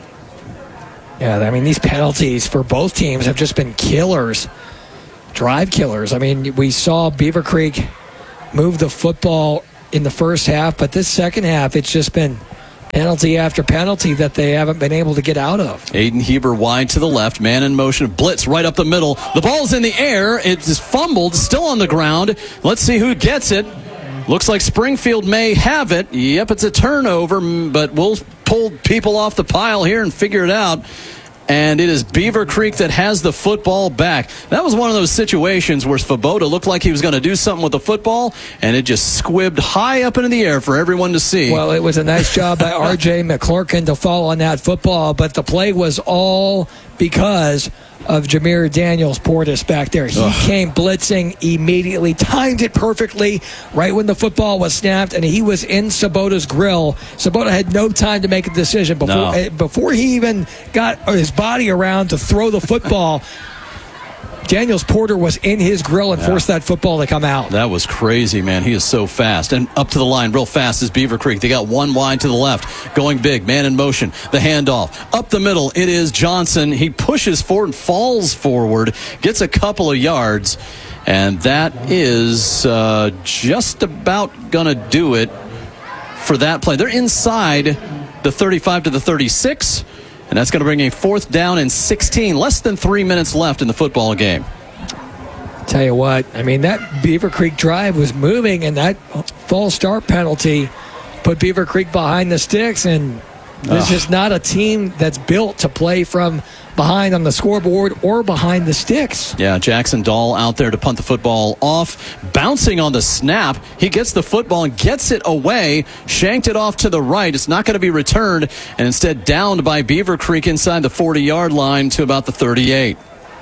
Yeah, I mean, these penalties for both teams have just been killers, drive killers. I mean, we saw Beaver Creek move the football in the first half, but this second half, it's just been penalty after penalty that they haven't been able to get out of. Aiden Heber wide to the left, man in motion, blitz right up the middle. The ball's in the air, it is fumbled, still on the ground. Let's see who gets it. Looks like Springfield may have it. Yep, it's a turnover, but we'll pull people off the pile here and figure it out. And it is Beaver Creek that has the football back. That was one of those situations where Svoboda looked like he was going to do something with the football, and it just squibbed high up into the air for everyone to see. Well, it was a nice job by R J McClurkin to fall on that football, but the play was all because of Jameer Daniels Portis back there. He Ugh. came blitzing immediately, timed it perfectly right when the football was snapped, and he was in Svoboda's grill. Svoboda had no time to make a decision before no. before he even got his body around to throw the football. Daniels Porter was in his grill and yeah. forced that football to come out. That was crazy, man. He is so fast. And up to the line real fast is Beaver Creek. They got one wide to the left. Going big. Man in motion. The handoff. Up the middle, it is Johnson. He pushes forward, falls forward, gets a couple of yards. And that is uh, just about going to do it for that play. They're inside the thirty-five to the thirty-six. And that's going to bring a fourth down and sixteen. Less than three minutes left in the football game. Tell you what, I mean, that Beaver Creek drive was moving, and that false start penalty put Beaver Creek behind the sticks. And this is not a team that's built to play from behind on the scoreboard or behind the sticks. Yeah, Jackson Dahl out there to punt the football off. Bouncing on the snap. He gets the football and gets it away. Shanked it off to the right. It's not going to be returned, and instead downed by Beaver Creek inside the forty-yard line to about the thirty-eight.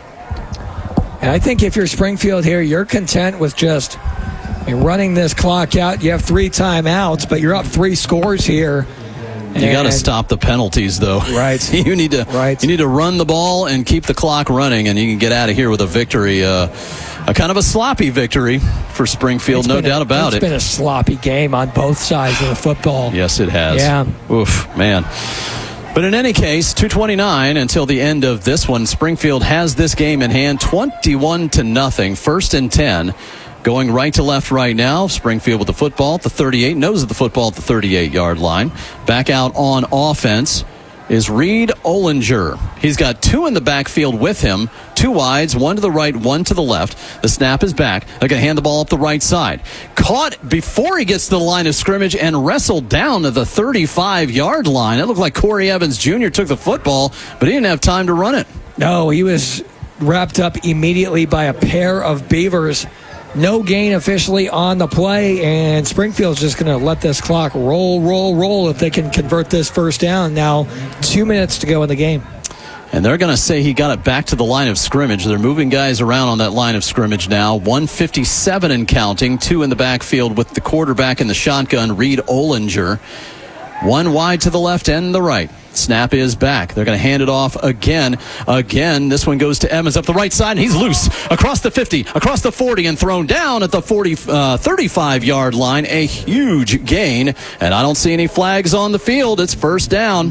And I think if you're Springfield here, you're content with just running this clock out. You have three timeouts, but you're up three scores here. You got to stop the penalties, though. Right. you need to. Right. You need to run the ball and keep the clock running, and you can get out of here with a victory. Uh, a kind of a sloppy victory for Springfield, it's no doubt a, about it's it. It's been a sloppy game on both sides of the football. Yes, it has. Yeah. Oof, man. But in any case, two twenty-nine until the end of this one. Springfield has this game in hand, twenty-one to nothing. First and ten. Going right to left right now. Springfield with the football at the thirty-eight. Nose of the football at the thirty-eight-yard line. Back out on offense is Reed Ollinger. He's got two in the backfield with him. Two wides, one to the right, one to the left. The snap is back. They're going to hand the ball up the right side. Caught before he gets to the line of scrimmage and wrestled down to the thirty-five-yard line. It looked like Corey Evans Junior took the football, but he didn't have time to run it. No, he was wrapped up immediately by a pair of Beavers. No gain officially on the play, and Springfield's just going to let this clock roll, roll, roll if they can convert this first down. Now, two minutes to go in the game. And they're going to say he got it back to the line of scrimmage. They're moving guys around on that line of scrimmage now. one fifty-seven and counting. Two in the backfield with the quarterback in the shotgun, Reed Ollinger. One wide to the left and the right. Snap is back. They're going to hand it off again. Again, this one goes to Evans up the right side, and he's loose across the fifty, across the forty, and thrown down at the forty, uh, thirty-five-yard line. A huge gain, and I don't see any flags on the field. It's first down.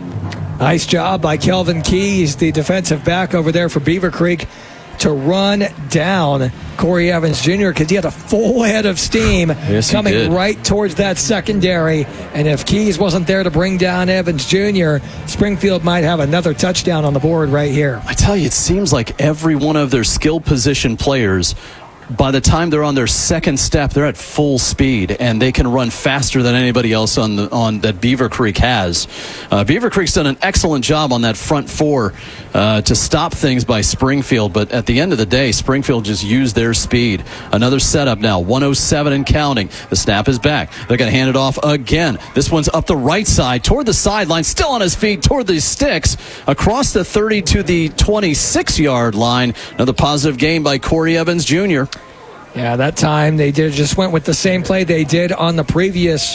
Nice job by Kelvin Keys, the defensive back over there for Beaver Creek, to run down Corey Evans Junior because he had a full head of steam yes, coming right towards that secondary. And if Keys wasn't there to bring down Evans Junior, Springfield might have another touchdown on the board right here. I tell you, it seems like every one of their skill position players, by the time they're on their second step, they're at full speed, and they can run faster than anybody else on the on that Beaver Creek has. Uh, Beaver Creek's done an excellent job on that front four uh, to stop things by Springfield. But at the end of the day, Springfield just used their speed. Another setup now, one oh seven and counting. The snap is back. They're going to hand it off again. This one's up the right side toward the sideline, still on his feet toward the sticks, across the thirty to the twenty-six-yard line. Another positive game by Corey Evans Junior Yeah, that time they did just went with the same play they did on the previous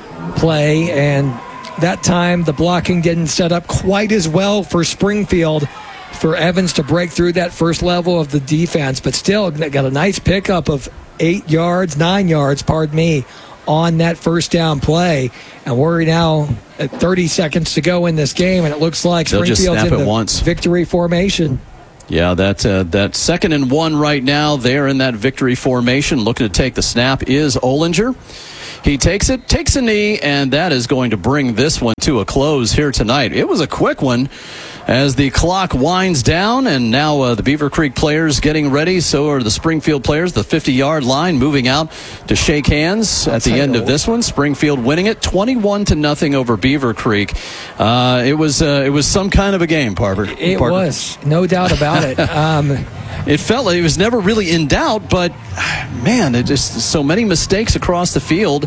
play, and that time the blocking didn't set up quite as well for Springfield for Evans to break through that first level of the defense, but still got a nice pickup of eight yards, nine yards, pardon me, on that first down play. And we're now at thirty seconds to go in this game, and it looks like They'll Springfield's just snap in the it once. victory formation. Yeah, that uh, that second and one right now, they're in that victory formation. Looking to take the snap is Olinger. He takes it, takes a knee, and that is going to bring this one to a close here tonight. It was a quick one as the clock winds down, and now uh, the Beaver Creek players getting ready. So are the Springfield players. The fifty-yard line moving out to shake hands at the end of this one. Springfield winning it twenty-one to nothing over Beaver Creek. Uh, it was uh, it was some kind of a game, Parker. It Parker. was, no doubt about it. Um, It felt like it was never really in doubt, but man, it just so many mistakes across the field.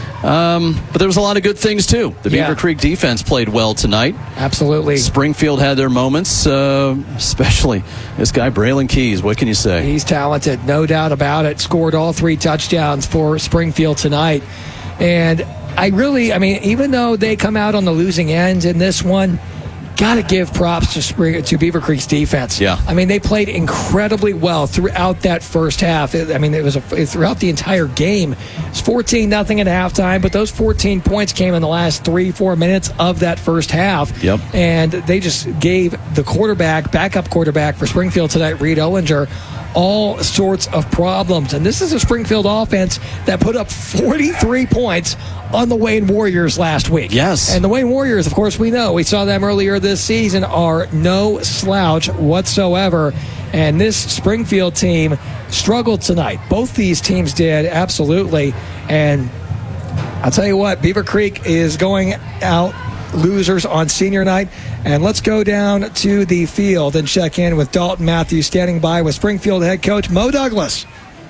Um, but there was a lot of good things too. The Yeah. Beaver Creek defense played well tonight. Absolutely. Springfield had their moments, uh, especially this guy Braylon Keys. What can you say? He's talented, no doubt about it. Scored all three touchdowns for Springfield tonight. And I really, I mean, even though they come out on the losing end in this one, got to give props to Spring, to Beaver Creek's defense. Yeah. I mean, they played incredibly well throughout that first half. I mean, it was a, throughout the entire game. It's fourteen nothing at halftime, but those fourteen points came in the last three, four minutes of that first half. Yep. And they just gave the quarterback, backup quarterback for Springfield tonight, Reed Ollinger, all sorts of problems. And this is a Springfield offense that put up forty-three points on the Wayne Warriors last week. Yes. And the Wayne Warriors, of course, we know, we saw them earlier this season, are no slouch whatsoever. And this Springfield team struggled tonight. Both these teams did, absolutely. And I'll tell you what, Beaver Creek is going out losers on senior night. And let's go down to the field and check in with Dalton Matthews, standing by with Springfield head coach Mo Douglas.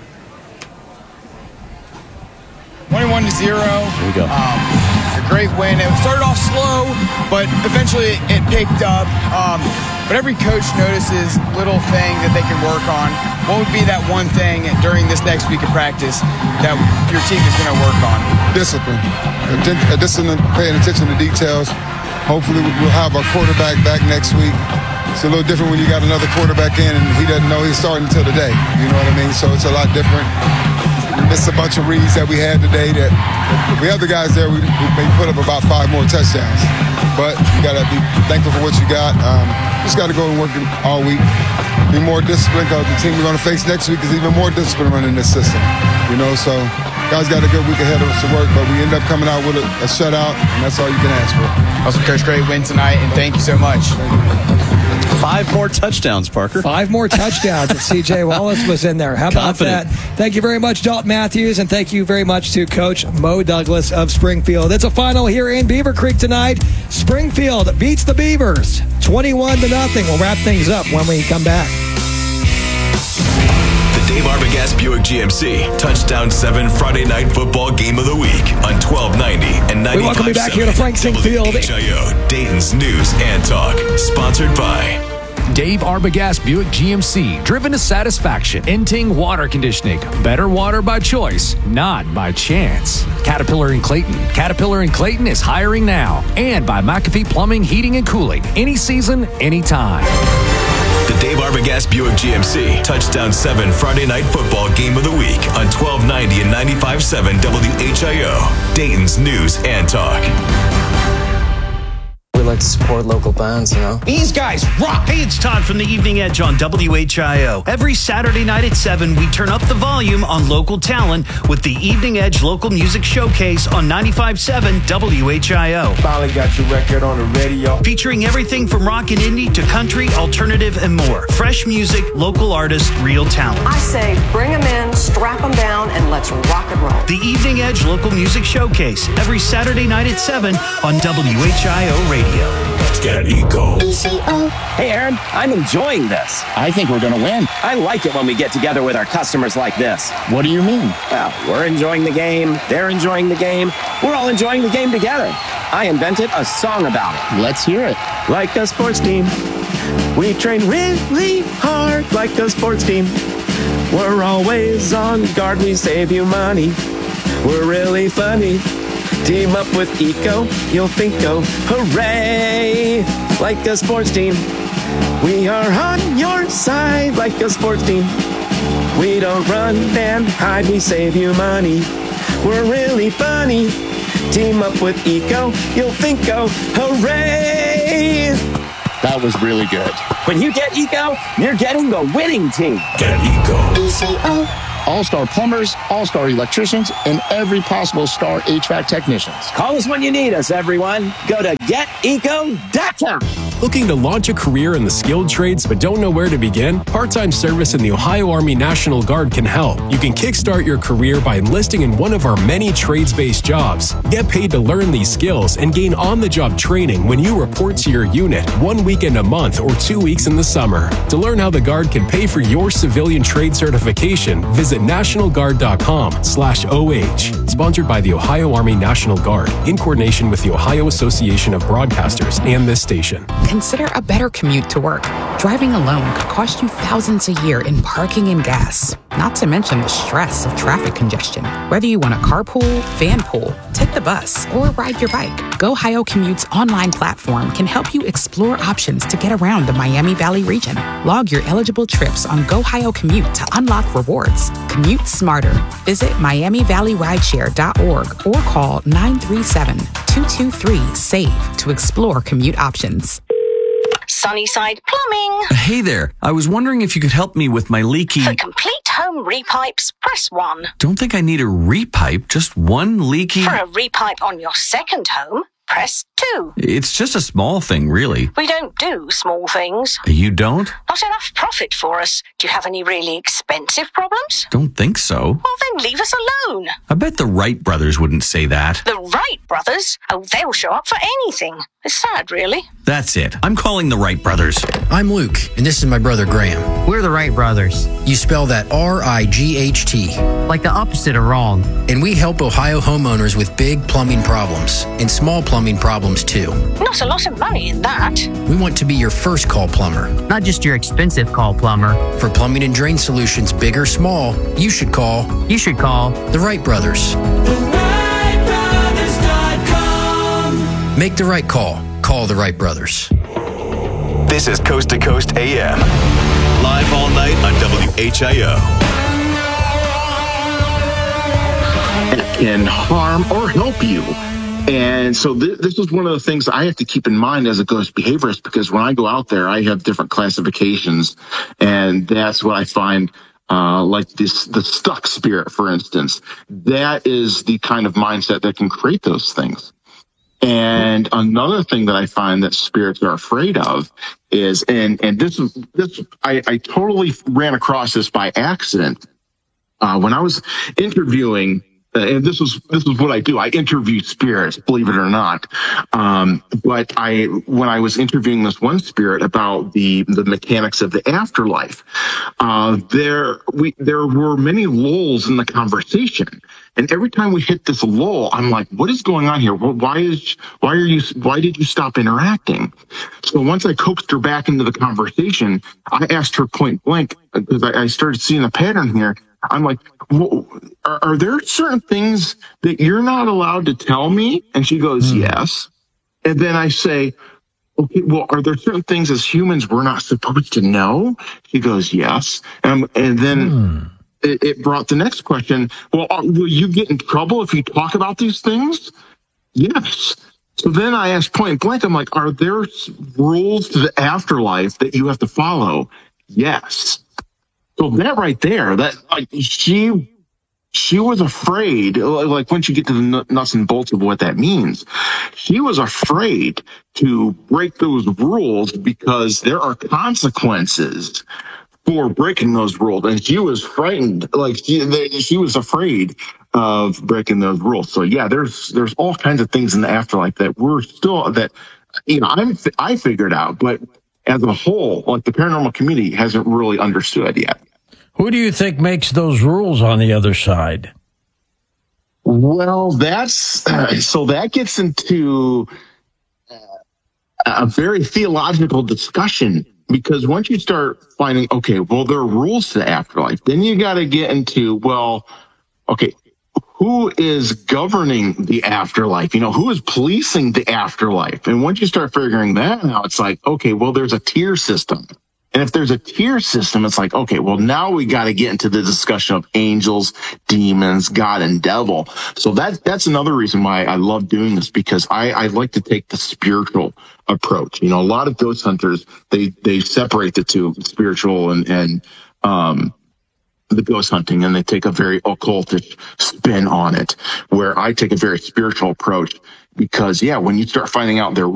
twenty-one to zero. Here we go. Um, a great win. It started off slow, but eventually it picked up. Um, but every coach notices little things that they can work on. What would be that one thing during this next week of practice that your team is going to work on? Discipline. Atten- Discipline, paying attention to details. Hopefully we'll have our quarterback back next week. It's a little different when you got another quarterback in and he doesn't know he's starting until today. You know what I mean? So it's a lot different. We missed a bunch of reads that we had today that if we have the guys there, we, we may put up about five more touchdowns. But you got to be thankful for what you got. Um, just got to go and work all week. Be more disciplined because the team we're going to face next week is even more disciplined running this system. You know, so guys got a good week ahead of us to work, but we end up coming out with a, a shutout, and that's all you can ask for. Also, Coach, great win tonight, and thank you so much. Five more touchdowns, Parker. Five more touchdowns if C J Wallace was in there. How about Confident. that? Thank you very much, Dalton Matthews, and thank you very much to Coach Mo Douglas of Springfield. It's a final here in Beaver Creek tonight. Springfield beats the Beavers twenty-one to nothing. We'll wrap things up when we come back. The Dave Arbogast Buick G M C Touchdown seven Friday Night Football Game of the Week on twelve ninety and ninety-five point seven. We welcome you back here to Frankston Field. W H I O, Dayton's News and Talk. Sponsored by Dave Arbogast Buick G M C, driven to satisfaction. Inting Water Conditioning, better water by choice, not by chance. Caterpillar and Clayton, Caterpillar and Clayton is hiring now. And by McAfee Plumbing, Heating and Cooling, any season, anytime. the Dave Arbogast Buick G M C Touchdown seven Friday Night Football Game of the Week on twelve ninety and ninety-five point seven W H I O, Dayton's News and Talk. We like to support local bands, you know. These guys rock! Hey, it's Todd from the Evening Edge on W H I O. Every Saturday night at seven, we turn up the volume on local talent with the Evening Edge Local Music Showcase on ninety-five point seven W H I O. Finally got your record on the radio. Featuring everything from rock and indie to country, alternative, and more. Fresh music, local artists, real talent. I say bring them in, strap them down, and let's rock and roll. The Evening Edge Local Music Showcase, every Saturday night at seven on W H I O Radio. Get Eco. E C O. Hey, Aaron, I'm enjoying this. I think we're going to win. I like it when we get together with our customers like this. What do you mean? Well, we're enjoying the game. They're enjoying the game. We're all enjoying the game together. I invented a song about it. Let's hear it. Like a sports team, we train really hard like a sports team. We're always on guard, we save you money. We're really funny. Team up with Eco, you'll think, oh, hooray! Like a sports team, we are on your side like a sports team. We don't run and hide, we save you money. We're really funny. Team up with Eco, you'll think, oh, hooray! That was really good. When you get Eco, you're getting the winning team. Get Eco. E C O. All-star plumbers, all-star electricians, and every possible star H V A C technicians. Call us when you need us, everyone. Go to get eco dot com. Looking to launch a career in the skilled trades but don't know where to begin? Part-time service in the Ohio Army National Guard can help. You can kickstart your career by enlisting in one of our many trades-based jobs. Get paid to learn these skills and gain on-the-job training when you report to your unit one weekend a month or two weeks in the summer. To learn how the Guard can pay for your civilian trade certification, visit national guard dot com slash O H. Sponsored by the Ohio Army National Guard in coordination with the Ohio Association of Broadcasters and this station. Consider a better commute to work. Driving alone could cost you thousands a year in parking and gas, not to mention the stress of traffic congestion. Whether you want a carpool, van pool, take the bus, or ride your bike, GoHio Commute's online platform can help you explore options to get around the Miami Valley region. Log your eligible trips on GoHio Commute to unlock rewards. Commute smarter. Visit miami valley rideshare dot org or call nine three seven, two two three, SAVE to explore commute options. Sunnyside Plumbing. Hey there. I was wondering if you could help me with my leaky... For complete home repipes, press one. Don't think I need a repipe, just one leaky... For a repipe on your second home, press two. It's just a small thing, really. We don't do small things. You don't? Not enough profit for us. Do you have any really expensive problems? Don't think so. Well, then leave us alone. I bet the Wright brothers wouldn't say that. The Wright brothers? Oh, they'll show up for anything. It's sad, really. That's it. I'm calling the Wright brothers. I'm Luke, and this is my brother Graham. We're the Wright brothers. You spell that R I G H T. Like the opposite of wrong. And we help Ohio homeowners with big plumbing problems and small plumbing problems too. Not a lot of money in that. We want to be your first call plumber. Not just your expensive call plumber. For plumbing and drain solutions, big or small, you should call. You should call the Wright brothers. the wright brothers dot com. Make the right call. Call the Wright brothers. This is Coast to Coast A M. Live all night on W H I O. Can harm or help you. And so th- this is one of the things I have to keep in mind as a ghost behaviorist, because when I go out there, I have different classifications, and that's what I find. Uh, like this, the stuck spirit, for instance, that is the kind of mindset that can create those things. And another thing that I find that spirits are afraid of is, and, and this is, this, I, I totally ran across this by accident. Uh, when I was interviewing, uh, and this is, this is what I do. I interview spirits, believe it or not. Um, but I, when I was interviewing this one spirit about the, the mechanics of the afterlife, uh, there, we, there were many lulls in the conversation. And every time we hit this lull, I'm like, what is going on here? Why is, why are you, why did you stop interacting? So once I coaxed her back into the conversation, I asked her point blank, because I, I started seeing a pattern here. I'm like, well, are, are there certain things that you're not allowed to tell me? And she goes, mm. yes. And then I say, okay, well, are there certain things as humans we're not supposed to know? She goes, yes. And, and then, mm. It, it brought the next question. Well, will you get in trouble if you talk about these things? Yes. So then I asked point blank, I'm like, are there rules to the afterlife that you have to follow? Yes. So that right there, that like she, she was afraid, like once you get to the nuts and bolts of what that means, she was afraid to break those rules because there are consequences for breaking those rules, and she was frightened. Like she, they, she was afraid of breaking those rules. So yeah, there's there's all kinds of things in the afterlife that we're still that you know, I'm, I figured out, but as a whole, like the paranormal community hasn't really understood yet. Who do you think makes those rules on the other side? Well, that's, uh, so that gets into a very theological discussion, because once you start finding, okay, well, there are rules to the afterlife, then you got to get into, well, okay, who is governing the afterlife? You know, who is policing the afterlife? And once you start figuring that out, it's like, okay, well, there's a tier system. And if there's a tier system, it's like, okay, well, now we got to get into the discussion of angels, demons, God, and devil. So that that's another reason why I love doing this, because I, I like to take the spiritual approach. You know, a lot of ghost hunters, they they separate the two, spiritual and and um the ghost hunting, and they take a very occultish spin on it, where I take a very spiritual approach, because, yeah, when you start finding out their